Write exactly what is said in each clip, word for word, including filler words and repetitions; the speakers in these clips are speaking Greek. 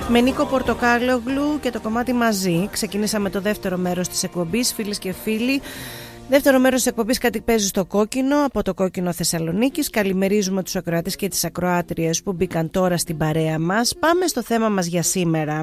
Με Νίκο Πορτοκάλογλου και το κομμάτι Μαζί ξεκινήσαμε το δεύτερο μέρος της εκπομπής, φίλες και φίλοι. Δεύτερο μέρος της εκπομπής Κάτι παίζει στο κόκκινο, από το Κόκκινο Θεσσαλονίκης. Καλημερίζουμε τους ακροατές και τις ακροάτριες που μπήκαν τώρα στην παρέα μας. Πάμε στο θέμα μας για σήμερα.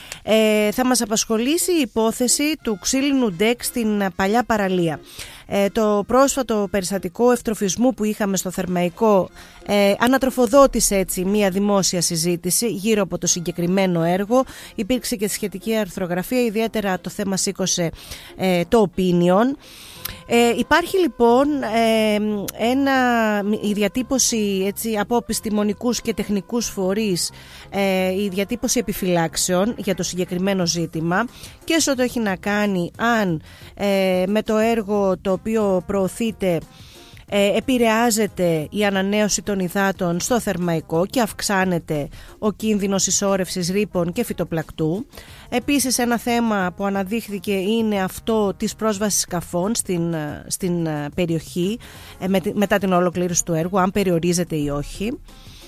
Ε, θα μας απασχολήσει η υπόθεση του ξύλινου ντεκ στην παλιά παραλία. Ε, το πρόσφατο περιστατικό ευτροφισμού που είχαμε στο Θερμαϊκό ε, ανατροφοδότησε έτσι μια δημόσια συζήτηση γύρω από το συγκεκριμένο έργο. Υπήρξε και σχετική αρθρογραφία, ιδιαίτερα το θέμα σήκωσε ε, το Opinion. Ε, υπάρχει λοιπόν ε, ένα, η διατύπωση έτσι, από επιστημονικούς και τεχνικούς φορείς, ε, η διατύπωση επιφυλάξεων για το συγκεκριμένο ζήτημα και όσο το έχει να κάνει αν ε, με το έργο το οποίο προωθείται Ε, επηρεάζεται η ανανέωση των υδάτων στο Θερμαϊκό και αυξάνεται ο κίνδυνος συσσόρευσης ρήπων και φυτοπλακτού. Επίσης ένα θέμα που αναδείχθηκε είναι αυτό της πρόσβασης σκαφών στην, στην περιοχή ε, με, μετά την ολοκλήρωση του έργου, αν περιορίζεται ή όχι.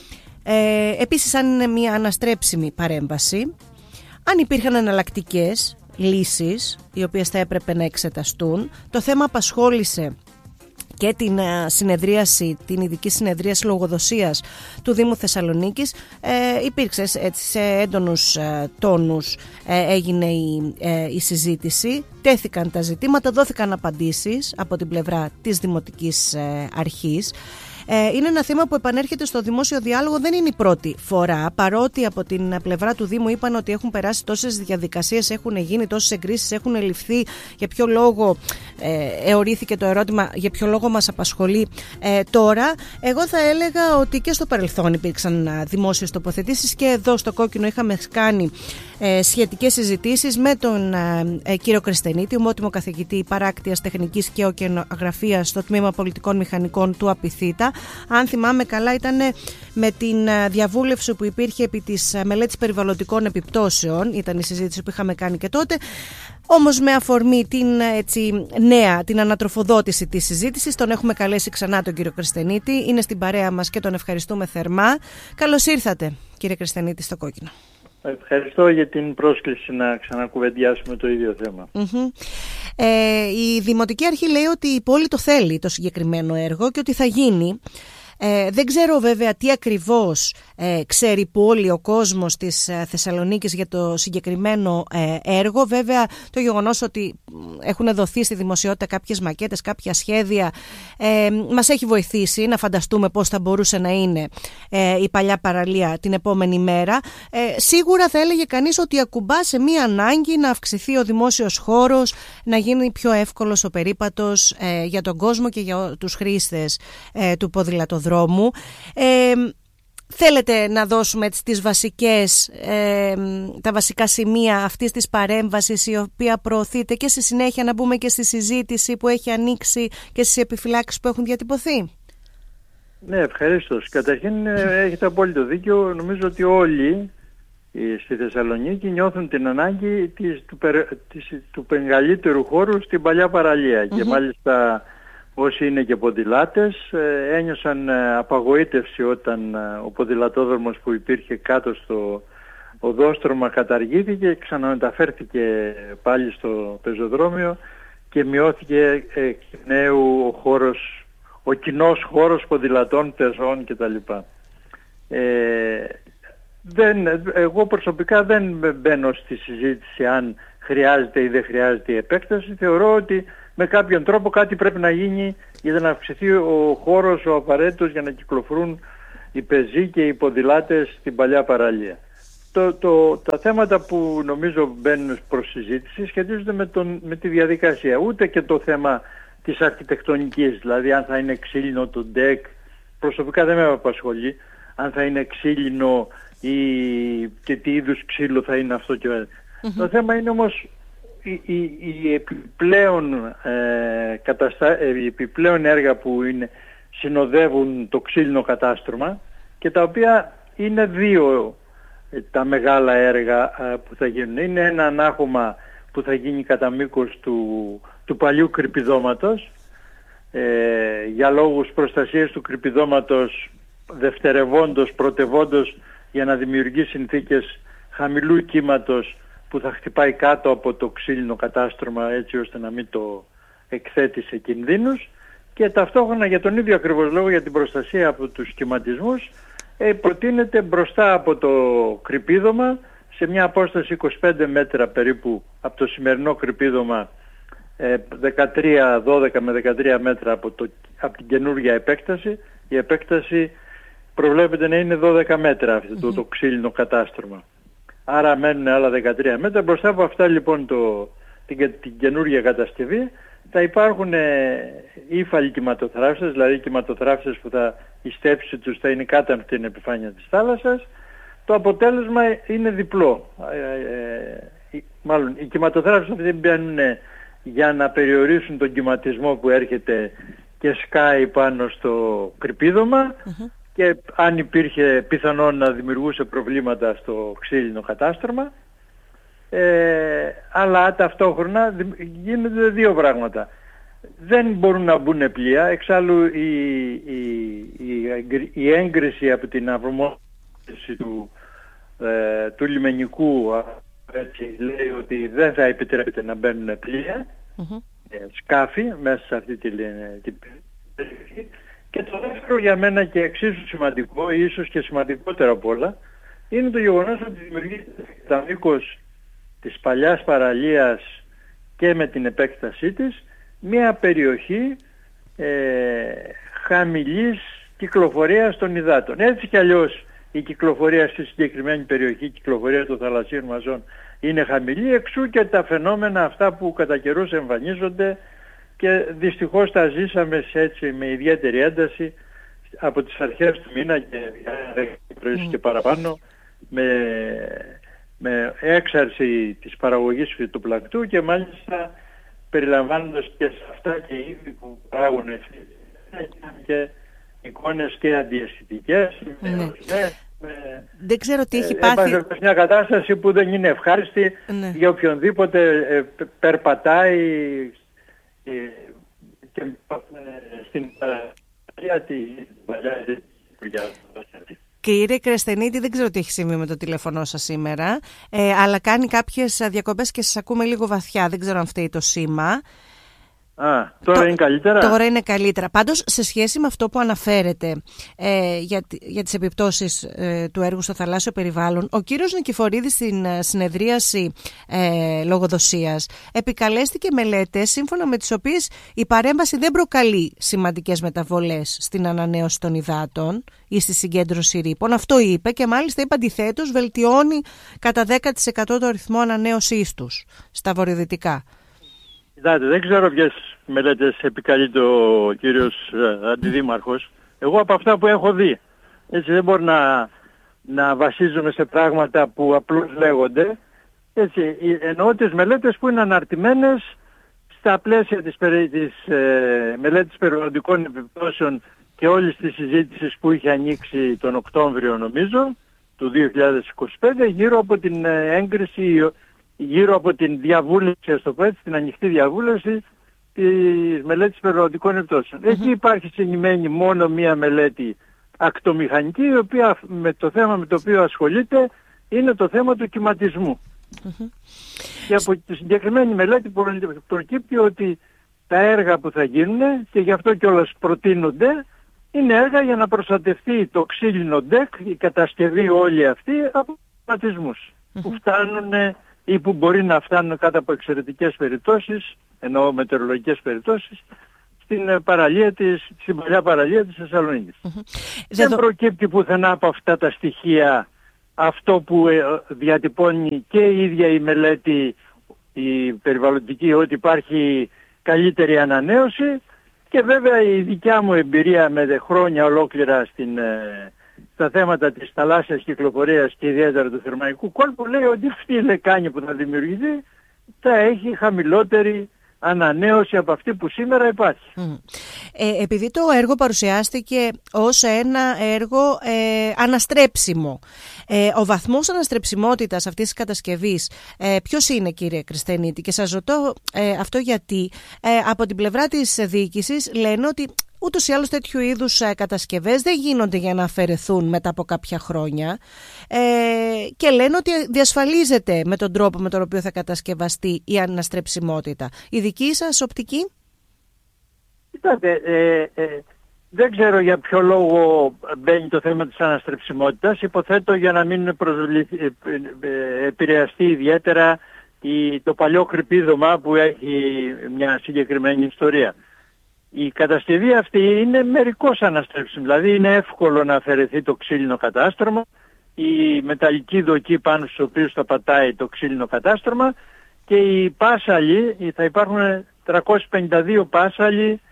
Ε, επίσης αν είναι μια αναστρέψιμη παρέμβαση, αν υπήρχαν εναλλακτικές λύσεις οι οποίες θα έπρεπε να εξεταστούν. Το θέμα απασχόλησε και την συνεδρίαση, την ειδική συνεδρίαση λογοδοσίας του Δήμου Θεσσαλονίκης. Ε, υπήρξε έτσι, σε έντονους ε, τόνους ε, έγινε η, ε, η συζήτηση, τέθηκαν τα ζητήματα, δόθηκαν απαντήσεις από την πλευρά της Δημοτικής ε, Αρχής. Είναι ένα θέμα που επανέρχεται στο δημόσιο διάλογο, δεν είναι η πρώτη φορά, παρότι από την πλευρά του Δήμου είπαν ότι έχουν περάσει τόσες διαδικασίες, έχουν γίνει τόσες εγκρίσεις, έχουν ληφθεί. Για ποιο λόγο ε, εωρήθηκε το ερώτημα, για ποιο λόγο μας απασχολεί ε, τώρα. Εγώ θα έλεγα ότι και στο παρελθόν υπήρξαν δημόσιες τοποθετήσεις και εδώ στο Κόκκινο είχαμε κάνει ε, σχετικές συζητήσεις με τον ε, κύριο Κρεσθενίτη, ομότιμο καθηγητή παράκτειας τεχνικής και οκεανογραφίας στο Τμήμα Πολιτικών Μηχανικών του Απιθύτα. Αν θυμάμαι καλά ήταν με την διαβούλευση που υπήρχε επί της μελέτης περιβαλλοντικών επιπτώσεων, ήταν η συζήτηση που είχαμε κάνει και τότε, όμως με αφορμή την έτσι, νέα, την ανατροφοδότηση της συζήτησης. Τον έχουμε καλέσει ξανά τον κύριο Κρεσθενίτη, είναι στην παρέα μας και τον ευχαριστούμε θερμά. Καλώς ήρθατε κύριε Κρεσθενίτη στο Κόκκινο. Ευχαριστώ για την πρόσκληση να ξανακουβεντιάσουμε το ίδιο θέμα. Mm-hmm. Ε, η Δημοτική Αρχή λέει ότι η πόλη το θέλει το συγκεκριμένο έργο και ότι θα γίνει. Ε, δεν ξέρω βέβαια τι ακριβώς ε, ξέρει η πόλη, ο κόσμος της ε, Θεσσαλονίκης για το συγκεκριμένο ε, έργο. Βέβαια το γεγονός ότι έχουν δοθεί στη δημοσιότητα κάποιες μακέτες, κάποια σχέδια ε, μας έχει βοηθήσει να φανταστούμε πώς θα μπορούσε να είναι ε, η παλιά παραλία την επόμενη μέρα. Ε, σίγουρα θα έλεγε κανείς ότι ακουμπά σε μία ανάγκη να αυξηθεί ο δημόσιος χώρος, να γίνει πιο εύκολος ο περίπατος ε, για τον κόσμο και για τους χρήστες ε, του ποδηλατοδρόμου. Ε, θέλετε να δώσουμε έτσι, τις βασικές, ε, τα βασικά σημεία αυτής της παρέμβασης η οποία προωθείται και στη συνέχεια να μπούμε και στη συζήτηση που έχει ανοίξει και στις επιφυλάξεις που έχουν διατυπωθεί. Ναι, ευχαριστώ. Καταρχήν έχετε απόλυτο δίκιο. Νομίζω ότι όλοι στη Θεσσαλονίκη νιώθουν την ανάγκη της, του, της, του μεγαλύτερου χώρου στην παλιά παραλία. Mm-hmm. Και μάλιστα όσοι είναι και ποδηλάτες ένιωσαν απαγοήτευση όταν ο ποδηλατόδρομος που υπήρχε κάτω στο οδόστρωμα καταργήθηκε και ξαναμεταφέρθηκε πάλι στο πεζοδρόμιο και μειώθηκε εκ νέου ο χώρος, ο κοινός χώρος ποδηλατών, πεζών κτλ. Ε, δεν, εγώ προσωπικά δεν μπαίνω στη συζήτηση αν χρειάζεται ή δεν χρειάζεται η επέκταση. Θεωρώ ότι με κάποιον τρόπο κάτι πρέπει να γίνει για να αυξηθεί ο χώρος ο απαραίτητος για να κυκλοφορούν οι πεζοί και οι ποδηλάτες στην παλιά παραλία. Το, το, τα θέματα που νομίζω μπαίνουν προς συζήτηση σχετίζονται με, τον, με τη διαδικασία. Ούτε και το θέμα της αρχιτεκτονικής, δηλαδή αν θα είναι ξύλινο το ντεκ, προσωπικά δεν με απασχολεί, αν θα είναι ξύλινο ή και τι είδους ξύλο θα είναι αυτό. Και... Mm-hmm. Το θέμα είναι όμως οι, οι, οι, επιπλέον, ε, καταστα... οι επιπλέον έργα που είναι, συνοδεύουν το ξύλινο κατάστρωμα και τα οποία είναι δύο τα μεγάλα έργα ε, που θα γίνουν. Είναι ένα ανάχωμα που θα γίνει κατά μήκος του, του παλιού κρυπηδώματος ε, για λόγους προστασίας του κρυπηδώματος δευτερευόντος, πρωτευόντος για να δημιουργεί συνθήκες χαμηλού κύματος που θα χτυπάει κάτω από το ξύλινο κατάστρωμα, έτσι ώστε να μην το εκθέτει σε κινδύνους, και ταυτόχρονα για τον ίδιο ακριβώς λόγο, για την προστασία από τους κυματισμούς, ε, προτείνεται μπροστά από το κρυπίδωμα, σε μια απόσταση είκοσι πέντε μέτρα περίπου από το σημερινό κρυπίδωμα, ε, δεκατρία, δώδεκα με δεκατρία μέτρα από, το, από την καινούργια επέκταση. Η επέκταση προβλέπεται να είναι δώδεκα μέτρα αυτό το, το ξύλινο κατάστρωμα. Άρα μένουν άλλα δεκατρία μέτρα. Μπροστά από αυτά λοιπόν το, την, την καινούργια κατασκευή θα υπάρχουν ε, ύφαλοι κυματοθράψες, δηλαδή κυματοθράψες που θα, η στέψη τους θα είναι κάτω από την επιφάνεια της θάλασσας. Το αποτέλεσμα είναι διπλό. Ε, ε, μάλλον οι κυματοθράψες αυτοί μπαίνουν για να περιορίσουν τον κυματισμό που έρχεται και σκάει πάνω στο κρυπίδωμα, uh-huh. και αν υπήρχε πιθανόν να δημιουργούσε προβλήματα στο ξύλινο κατάστρωμα. Ε, αλλά ταυτόχρονα γίνονται δύο πράγματα. Δεν μπορούν να μπουν πλοία, εξάλλου η, η, η, η έγκριση από την αρμόδηση του, ε, του λιμενικού, έτσι, λέει ότι δεν θα επιτρέπεται να μπαίνουν πλοία, mm-hmm. ε, σκάφη μέσα σε αυτή την περιοχή. Και το δεύτερο για μένα και εξίσου σημαντικό, ίσως και σημαντικότερο απ' όλα, είναι το γεγονός ότι δημιουργείται τα μήκος της παλιάς παραλίας και με την επέκτασή της μια περιοχή ε, χαμηλής κυκλοφορίας των υδάτων. Έτσι κι αλλιώς η κυκλοφορία στη συγκεκριμένη περιοχή, η κυκλοφορία των θαλασσίων μαζών είναι χαμηλή, εξού και τα φαινόμενα αυτά που κατά καιρούς εμφανίζονται και δυστυχώς τα ζήσαμε έτσι με ιδιαίτερη ένταση από τις αρχές του μήνα και, mm. και παραπάνω, με, με έξαρση της παραγωγής φυτοπλακτού και μάλιστα περιλαμβάνοντας και σε αυτά και είδη που παράγουν και εικόνες και αντιαισθητικές. Ναι. Με, με, δεν ξέρω τι έχει πάθει. Ε, μια κατάσταση που δεν είναι ευχάριστη, ναι. για οποιονδήποτε ε, περπατάει ε, και ε, στην παλιά τη παλιά Κύριε Κρεσθενίτη, δεν ξέρω τι έχει συμβεί με το τηλέφωνο σας σήμερα, ε, αλλά κάνει κάποιες διακοπές και σας ακούμε λίγο βαθιά. Δεν ξέρω αν φταίει το σήμα. Α, τώρα το, είναι καλύτερα. Τώρα είναι καλύτερα. Πάντως, σε σχέση με αυτό που αναφέρετε ε, για, για τις επιπτώσεις ε, του έργου στο θαλάσσιο περιβάλλον, ο κύριος Νικηφορίδης στην συνεδρίαση ε, λογοδοσίας επικαλέστηκε μελέτες σύμφωνα με τις οποίες η παρέμβαση δεν προκαλεί σημαντικές μεταβολές στην ανανέωση των υδάτων ή στη συγκέντρωση ρήπων. Αυτό είπε και μάλιστα είπε αντιθέτως βελτιώνει κατά δέκα τοις εκατό το ρυθμό ανανέωσής τους στα βορειοδυτικά. Κοιτάτε, δεν ξέρω ποιες μελέτες επικαλείται ο κύριος ε, Αντιδήμαρχος. Εγώ από αυτά που έχω δει, έτσι, δεν μπορώ να, να βασίζομαι σε πράγματα που απλώς λέγονται. Έτσι, εννοώ τις μελέτες που είναι αναρτημένες στα πλαίσια της, της ε, μελέτης περιβαλλοντικών επιπτώσεων και όλης της συζήτησης που είχε ανοίξει τον Οκτώβριο, νομίζω, του δύο χιλιάδες είκοσι πέντε, γύρω από την έγκριση, γύρω από την διαβούλευση, ας το πω έτσι, την ανοιχτή διαβούλευση της μελέτης περιβαλλοντικών επιπτώσεων. Mm-hmm. Εκεί υπάρχει συνημμένη μόνο μία μελέτη ακτομηχανική, η οποία με το θέμα με το οποίο ασχολείται είναι το θέμα του κυματισμού. Mm-hmm. Και από τη συγκεκριμένη μελέτη προκύπτει ότι τα έργα που θα γίνουν, και γι' αυτό κιόλας προτείνονται, είναι έργα για να προστατευτεί το ξύλινο ντεκ, η κατασκευή όλη αυτή, από κυματισμούς mm-hmm. που φτάνουν ή που μπορεί να φτάνουν κάτω από εξαιρετικές περιπτώσεις, εννοώ μετεωρολογικές περιπτώσεις, στην παραλία της, στην παλιά παραλία της Θεσσαλονίκης. Mm-hmm. Δεν το... προκύπτει πουθενά από αυτά τα στοιχεία αυτό που διατυπώνει και η ίδια η μελέτη η περιβαλλοντική, ότι υπάρχει καλύτερη ανανέωση, και βέβαια η δικιά μου εμπειρία με χρόνια ολόκληρα στην, στα θέματα της θαλάσσιας κυκλοφορίας και ιδιαίτερα του θερμαϊκού κόλπου λέει ότι αυτή η λεκάνη που θα δημιουργηθεί θα έχει χαμηλότερη ανανέωση από αυτή που σήμερα υπάρχει. Mm. Ε, επειδή το έργο παρουσιάστηκε ως ένα έργο ε, αναστρέψιμο, ε, ο βαθμός αναστρεψιμότητας αυτής της κατασκευής ε, ποιος είναι, κύριε Κρεσθενίτη? Και σας ρωτώ ε, αυτό γιατί ε, από την πλευρά της διοίκησης λένε ότι ούτως ή άλλως τέτοιου είδους κατασκευές δεν γίνονται για να αφαιρεθούν μετά από κάποια χρόνια ε, και λένε ότι διασφαλίζεται με τον τρόπο με τον οποίο θα κατασκευαστεί η αναστρεψιμότητα. Η δική σας οπτική? Κοιτάτε, ε, ε, δεν ξέρω για ποιο λόγο μπαίνει το θέμα της αναστρεψιμότητας. Υποθέτω για να μην προσβληθ, ε, ε, επηρεαστεί ιδιαίτερα η, το παλιό κρυπίδωμα που έχει μια συγκεκριμένη ιστορία. Η κατασκευή αυτή είναι μερικώς αναστρέψιμη, δηλαδή είναι εύκολο να αφαιρεθεί το ξύλινο κατάστρωμα, η μεταλλική δοκή πάνω στους οποίους θα πατάει το ξύλινο κατάστρωμα και οι πάσαλοι, θα υπάρχουν τριακόσιοι πενήντα δύο πάσαλοι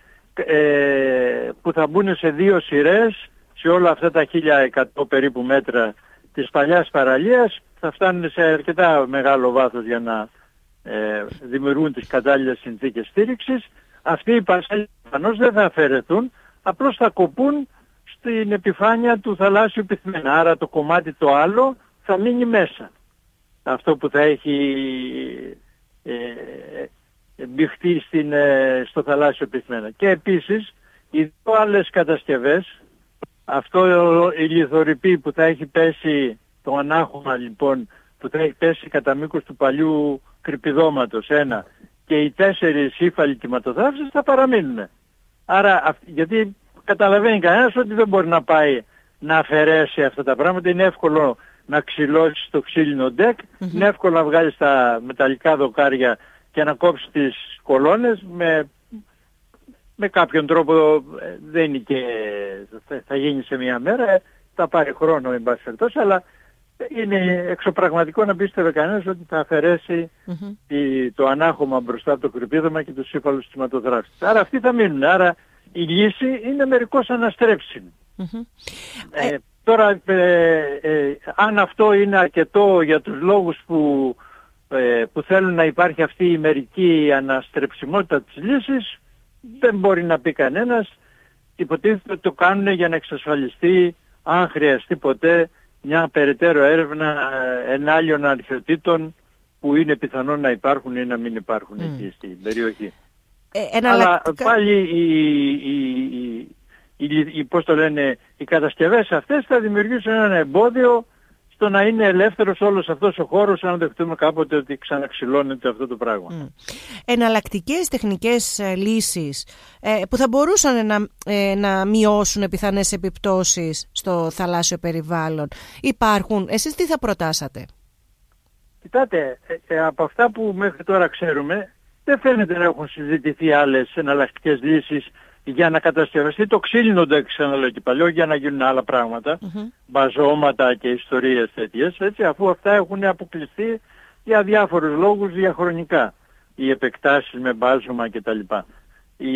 ε, που θα μπουν σε δύο σειρές σε όλα αυτά τα χίλια εκατό περίπου μέτρα της παλιάς παραλίας, θα φτάνουν σε αρκετά μεγάλο βάθος για να ε, δημιουργούν τις κατάλληλες συνθήκες στήριξης. Αυτοί οι πάσαλοι προφανώς δεν θα αφαιρεθούν, απλώς θα κοπούν στην επιφάνεια του θαλάσσιου πυθμένα. Άρα το κομμάτι το άλλο θα μείνει μέσα. Αυτό που θα έχει ε, μπηχτεί στην, ε, στο θαλάσσιο πυθμένα. Και επίσης οι δύο άλλες κατασκευές, αυτό η λιθορρυπή που θα έχει πέσει, το ανάχωμα λοιπόν που θα έχει πέσει κατά μήκος του παλιού κρυπιδώματος ένα, και οι τέσσερις ύφαλοι κυματοθράψεις θα παραμείνουν. Άρα, γιατί καταλαβαίνει κανένας ότι δεν μπορεί να πάει να αφαιρέσει αυτά τα πράγματα. Είναι εύκολο να ξυλώσει το ξύλινο ντεκ, mm-hmm. είναι εύκολο να βγάλει τα μεταλλικά δοκάρια και να κόψει τις κολόνες με, με κάποιον τρόπο. Δεν είναι και θα γίνει σε μια μέρα, θα πάρει χρόνο εν πάση περιπτώσει, αλλά είναι εξωπραγματικό να πίστευε κανένας ότι θα αφαιρέσει mm-hmm. τη, το ανάχωμα μπροστά από το κρυπίδωμα και τους ύφαλους κυματοθράψεις. Άρα αυτοί θα μείνουν. Άρα η λύση είναι μερικώς αναστρέψιμη. Mm-hmm. Ε, τώρα, ε, ε, αν αυτό είναι αρκετό για τους λόγους που, ε, που θέλουν να υπάρχει αυτή η μερική αναστρεψιμότητα της λύσης, δεν μπορεί να πει κανένας. Υποτίθεται ότι το κάνουν για να εξασφαλιστεί, αν χρειαστεί ποτέ, μια περαιτέρω έρευνα ενάλλειων αρχαιοτήτων που είναι πιθανόν να υπάρχουν ή να μην υπάρχουν mm. εκεί στην περιοχή. Ε, Αλλά πάλι οι, οι, οι, οι, πώς το λένε, οι κατασκευές αυτές θα δημιουργήσουν ένα εμπόδιο στο να είναι ελεύθερος όλος αυτός ο χώρος, αν δεχτούμε κάποτε ότι ξαναξυλώνεται αυτό το πράγμα. Mm. Εναλλακτικές τεχνικές ε, λύσεις ε, που θα μπορούσαν να, ε, να μειώσουν πιθανές επιπτώσεις στο θαλάσσιο περιβάλλον υπάρχουν. Εσείς τι θα προτάσατε? Κοιτάτε, ε, ε, από αυτά που μέχρι τώρα ξέρουμε, δεν φαίνεται να έχουν συζητηθεί άλλες εναλλακτικές λύσεις για να κατασκευαστεί το ξύλινο ντεκ, ξαναλέω και παλιό, για να γίνουν άλλα πράγματα, mm-hmm. μπαζώματα και ιστορίες τέτοιες, έτσι, αφού αυτά έχουν αποκλειστεί για διάφορους λόγους διαχρονικά, οι επεκτάσεις με μπάζωμα κτλ. Οι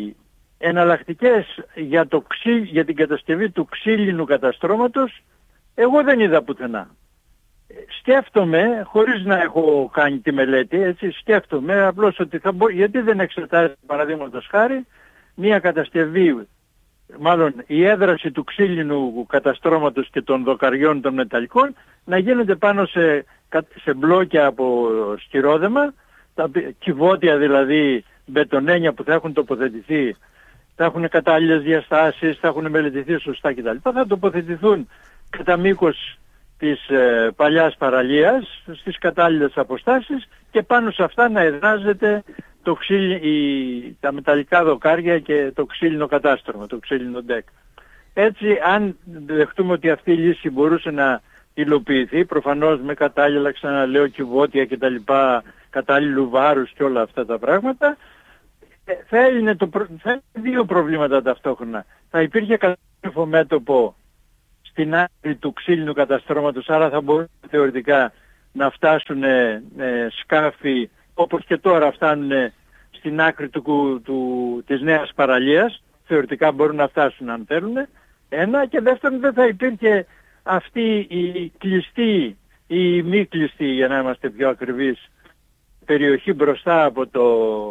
εναλλακτικές για, το ξύ, για την κατασκευή του ξύλινου καταστρώματος, εγώ δεν είδα πουθενά. Σκέφτομαι, χωρίς να έχω κάνει τη μελέτη, έτσι, σκέφτομαι απλώς ότι θα μπο... γιατί δεν εξετάζει, παραδείγματος χάρη, μία κατασκευή, μάλλον η έδραση του ξύλινου καταστρώματος και των δοκαριών των μεταλλικών να γίνονται πάνω σε, σε μπλόκια από σκυρόδεμα, τα κυβότια δηλαδή μπετονένια που θα έχουν τοποθετηθεί, θα έχουν κατάλληλες διαστάσεις, θα έχουν μελετηθεί σωστά κτλ. Θα τοποθετηθούν κατά μήκος της ε, παλιάς παραλίας στις κατάλληλες αποστάσεις και πάνω σε αυτά να εδράζεται το ξύλι, η, τα μεταλλικά δοκάρια και το ξύλινο κατάστρωμα, το ξύλινο ντεκ. Έτσι, αν δεχτούμε ότι αυτή η λύση μπορούσε να υλοποιηθεί, προφανώς με κατάλληλα, ξαναλέω, κυβότια και τα λοιπά, κατάλληλου βάρους και όλα αυτά τα πράγματα, θα έλυνε, το, θα έλυνε δύο προβλήματα ταυτόχρονα. Θα υπήρχε κατάλληλο μέτωπο στην άκρη του ξύλινου καταστρώματος, άρα θα μπορούν θεωρητικά να φτάσουν ε, ε, σκάφη όπως και τώρα φτάνουν στην άκρη του, του, της νέας παραλίας, θεωρητικά μπορούν να φτάσουν αν θέλουν, ένα, και δεύτερον δεν θα υπήρχε αυτή η κλειστή ή η μη κλειστή, για να είμαστε πιο ακριβείς, περιοχή μπροστά από, το,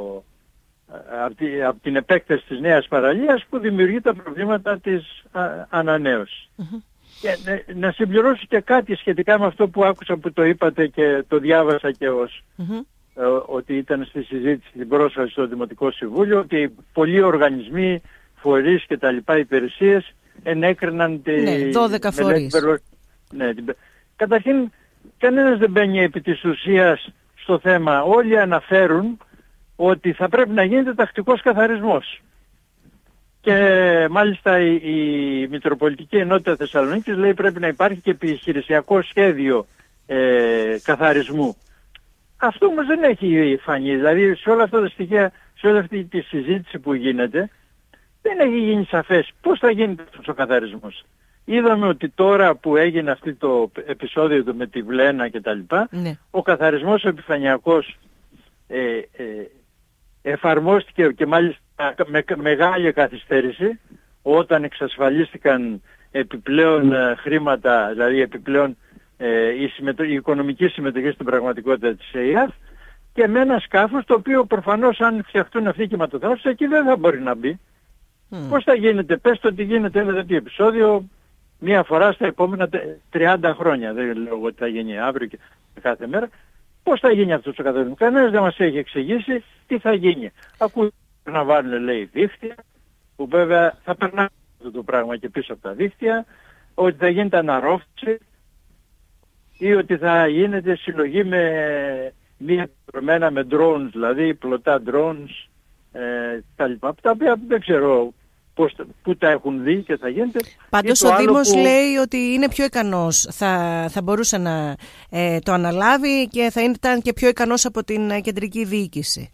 από, τη, από την επέκταση της νέας παραλίας που δημιουργεί τα προβλήματα της α, ανανέωσης. Mm-hmm. Και να συμπληρώσω και κάτι σχετικά με αυτό που άκουσα που το είπατε και το διάβασα και ως mm-hmm. ότι ήταν στη συζήτηση την πρόσφαση στο Δημοτικό Συμβούλιο, ότι πολλοί οργανισμοί φορείς και τα λοιπά υπηρεσίες ενέκριναν τη... Ναι, δώδεκα φορείς. Περο... Ναι, την... Καταρχήν, κανένας δεν μπαίνει επί της ουσίας στο θέμα. Όλοι αναφέρουν ότι θα πρέπει να γίνεται τακτικός καθαρισμός. Και μάλιστα η, η Μητροπολιτική Ενότητα Θεσσαλονίκης λέει πρέπει να υπάρχει και επιχειρησιακό σχέδιο ε, καθαρισμού. Αυτό όμως δεν έχει φανεί. Δηλαδή σε όλα αυτά τα στοιχεία, σε όλη αυτή τη συζήτηση που γίνεται, δεν έχει γίνει σαφές πώς θα γίνει αυτός ο καθαρισμός. Είδαμε ότι τώρα που έγινε αυτό το επεισόδιο με τη Βλένα και τα λοιπά, ναι. Ο καθαρισμός ο επιφανειακός ε, ε, εφαρμόστηκε και μάλιστα με μεγάλη καθυστέρηση όταν εξασφαλίστηκαν επιπλέον ε, χρήματα, δηλαδή επιπλέον ε, η, συμμετω... η οικονομική συμμετοχή στην πραγματικότητα της ΕΙΑΘ και με ένα σκάφος το οποίο προφανώς αν φτιαχτούν αυτοί οι κυματοθράσεις εκεί δεν θα μπορεί να μπει. Mm. Πώς θα γίνεται, πες το ότι γίνεται ένα τέτοιο επεισόδιο μία φορά στα επόμενα τριάντα χρόνια. Δεν λέω ότι θα γίνει αύριο και κάθε μέρα. Πώς θα γίνει αυτό το καθαρισμός. Κανένας δεν μας έχει εξηγήσει τι θα γίνει. Ακούω να βάλουν λέει δίχτυα, που βέβαια θα περνάει αυτό το πράγμα και πίσω από τα δίχτυα, ότι θα γίνεται αναρρόφηση ή ότι θα γίνεται συλλογή με μία προμένα με drones, δηλαδή πλωτά drones ε, τα λοιπά, τα οποία δεν ξέρω πώς, πού τα έχουν δει και θα γίνεται. Πάντως ο Δήμος που... λέει ότι είναι πιο ικανός, θα, θα μπορούσε να ε, το αναλάβει και θα ήταν και πιο ικανός από την κεντρική διοίκηση.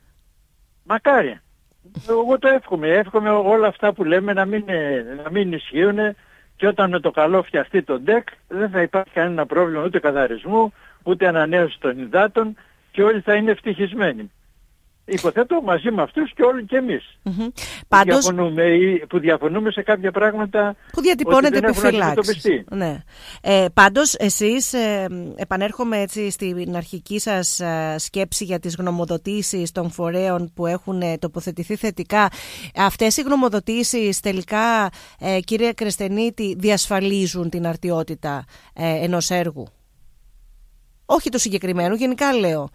Μακάρι. Εγώ το εύχομαι. Εύχομαι όλα αυτά που λέμε να μην, να μην ισχύουν και όταν με το καλό φτιαχτεί το ΝΤΕΚ δεν θα υπάρχει κανένα πρόβλημα ούτε καθαρισμού, ούτε ανανέωση των υδάτων και όλοι θα είναι ευτυχισμένοι. Υποθέτω μαζί με αυτούς και όλοι και εμείς. Mm-hmm. Που, Πάντως... διαφωνούμε, που διαφωνούμε σε κάποια πράγματα που διατυπώνεται επιφυλάξεις. Ναι. Ε, πάντως εσείς, ε, επανέρχομαι έτσι στην αρχική σας ε, σκέψη για τις γνωμοδοτήσεις των φορέων που έχουν ε, τοποθετηθεί θετικά. Αυτές οι γνωμοδοτήσεις τελικά, ε, κύριε Κρεσθενίτη, διασφαλίζουν την αρτιότητα ε, ενός έργου? Όχι του συγκεκριμένου, γενικά λέω.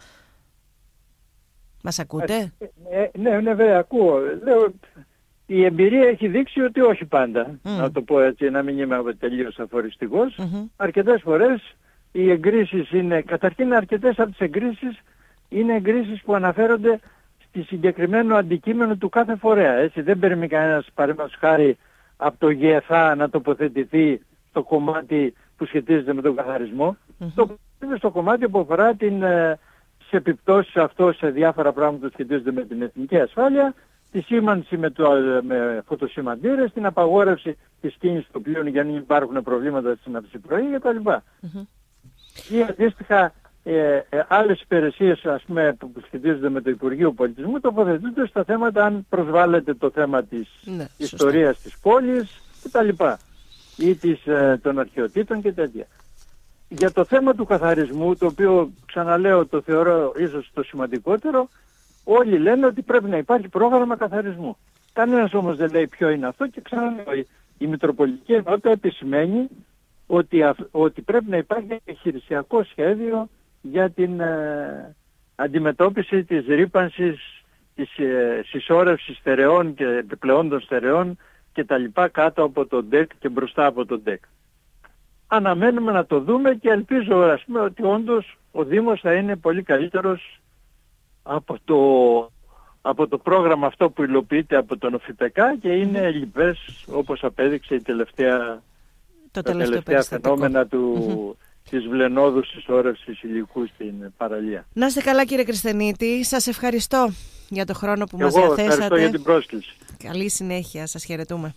Μας ακούτε? Ε, ναι, ναι, βέβαια, ακούω. Λέω, η εμπειρία έχει δείξει ότι όχι πάντα. Mm. Να το πω έτσι, να μην είμαι τελείως αφοριστικός. Mm-hmm. Αρκετές φορές οι εγκρίσεις είναι, καταρχήν αρκετές από τις εγκρίσεις είναι εγκρίσεις που αναφέρονται στη συγκεκριμένο αντικείμενο του κάθε φορέα. Έτσι. Δεν παίρνει κανένας παραδείγματος χάρη από το ΓΕΘΑ να τοποθετηθεί στο κομμάτι που σχετίζεται με τον καθαρισμό. Mm-hmm. Το, στο κομμάτι που αφορά την... σε επιπτώσεις αυτό σε διάφορα πράγματα που σχετίζονται με την εθνική ασφάλεια, τη σήμανση με, το, με φωτοσημαντήρες, την απαγόρευση της κίνησης των πλοίων για να μην υπάρχουν προβλήματα στην αυσιπροή κτλ. Mm-hmm. Ή αντίστοιχα ε, ε, άλλες υπηρεσίες ας πούμε, που σχετίζονται με το Υπουργείο Πολιτισμού τοποθετούνται στα θέματα αν προσβάλλεται το θέμα της ναι, ιστορίας σωστά. Της πόλης κτλ. Ή της, ε, των αρχαιοτήτων και τέτοια. Για το θέμα του καθαρισμού, το οποίο ξαναλέω το θεωρώ ίσως το σημαντικότερο, όλοι λένε ότι πρέπει να υπάρχει πρόγραμμα καθαρισμού. Κανένας όμως δεν λέει ποιο είναι αυτό και ξαναλέω η Μητροπολιτική Ενότητα επισημαίνει ότι, α, ότι πρέπει να υπάρχει επιχειρησιακό σχέδιο για την ε, αντιμετώπιση της ρύπανσης, της ε, συσσόρευσης στερεών και επιπλεόν των στερεών και τα λοιπά κάτω από το ΝΤΕΚ και μπροστά από το ΝΤΕΚ. Αναμένουμε να το δούμε και ελπίζω ας πούμε, ότι όντως ο Δήμος θα είναι πολύ καλύτερος από το, από το πρόγραμμα αυτό που υλοποιείται από τον ΟΦΙΠΕΚΑ και είναι λοιπές όπως απέδειξε η τελευταία, το τα τελευταία φαινόμενα του, mm-hmm. της βλενόδους συσσόρευσης υλικού στην παραλία. Να είστε καλά κύριε Κρεσθενίτη, σας ευχαριστώ για το χρόνο που και μας εγώ διαθέσατε. Ευχαριστώ για την πρόσκληση. Καλή συνέχεια, σας χαιρετούμε.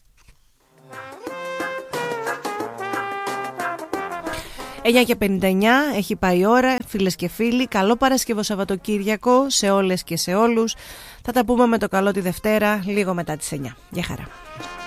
εννιά και πενήντα εννιά, έχει πάει η ώρα, φίλες και φίλοι. Καλό Παρασκευό Σαββατοκύριακο σε όλες και σε όλους. Θα τα πούμε με το καλό τη Δευτέρα, λίγο μετά τις εννιά. Γεια χαρά.